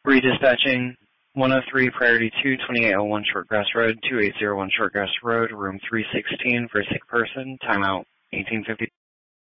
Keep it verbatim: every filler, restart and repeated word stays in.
Redispatching one oh three, priority two, twenty-eight oh one Shortgrass Road, two eight zero one Shortgrass Road, room three sixteen for a sick person, timeout eighteen fifty.